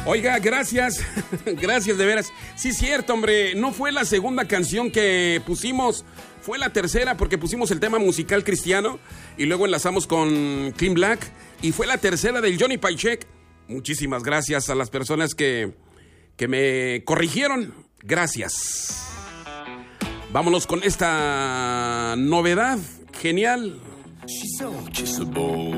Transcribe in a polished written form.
Oiga, gracias, gracias de veras. Sí, cierto, hombre, no fue la segunda canción que pusimos, fue la tercera porque pusimos el tema musical cristiano y luego enlazamos con Clean Black y fue la tercera del Johnny Paycheck. Muchísimas gracias a las personas que me corrigieron. Gracias. Vámonos con esta novedad genial.